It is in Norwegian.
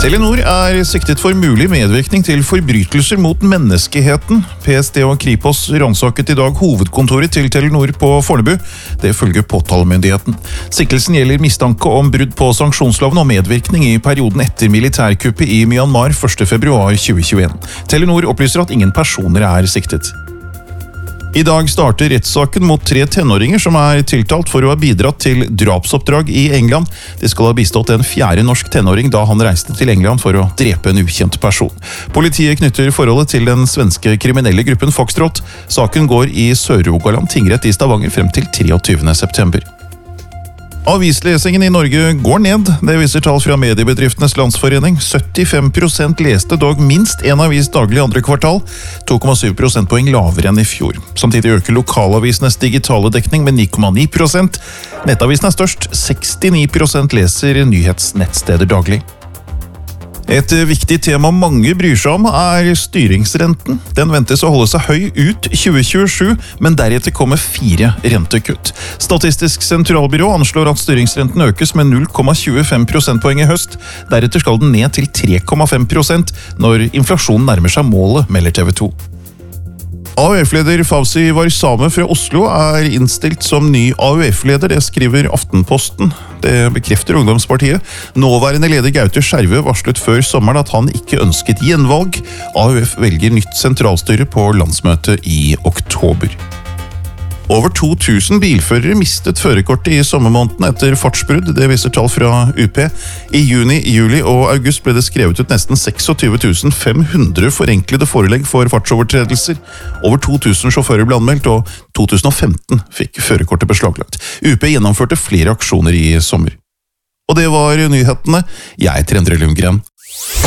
Telenor er siktet for mulig medvirkning til forbrytelser mot menneskeheten. PST og Kripos ransaket i dag hovedkontoret til Telenor på Fornebu. Det følger påtalemyndigheten. Siktelsen gjelder mistanke om brudd på sanksjonsloven og medvirkning i perioden etter militærkuppet i Myanmar 1. februar 2021. Telenor opplyser at ingen personer er siktet. I dag starter rettssaken mot 3 tenåringer som er tiltalt for å ha bidratt til drapsoppdrag i England. De skal ha bistått en 4. norsk tenåring da han reiste til England for å drepe en ukjent person. Politiet knytter forholdet til den svenske kriminelle gruppen Foxtrot. Saken går i Sør-Rogaland tingrett i Stavanger frem til 23. september. Avislesingen i Norge går ned. Det viser tall fra Mediebedriftenes Landsforening. 75% leste dog minst en avis daglig i andre kvartal, 2,7 prosentpoeng lavere enn i fjor. Samtidig øker lokalavisenes digitale dekning med 9,9%. Nettavisen er størst, 69% leser nyhetsnettsteder daglig. Et viktig tema mange bryr seg om er styringsrenten. Den ventes å holde seg høy ut 2027, men deretter kommer 4 rentekutt. Statistisk sentralbyrå anslår at styringsrenten økes med 0,25 prosentpoeng i høst. Deretter skal den ned til 3,5% når inflasjonen nærmer seg målet, melder TV 2. AUF-leder Fawzi Warsame fra Oslo er innstilt som ny AUF-leder, det skriver Aftenposten. Det bekrefter Ungdomspartiet. Nåværende leder Gaute Skjervø varslet før sommeren at han ikke ønsket gjenvalg. AUF velger nytt sentralstyre på landsmøtet i oktober. Over 2000 bilførere mistet førerkortet i sommermåneden etter fartsbrudd, det viser tall fra UP. I juni, juli og august ble det skrevet ut nesten 26 500 forenklede forelegg for fartsovertredelser. Over 2000 sjåfører ble anmeldt, og 2015 fikk førerkortet beslaglagt. UP gjennomførte flere aksjoner i sommer. Og det var nyhetene. Jeg heter Endre Lundgren.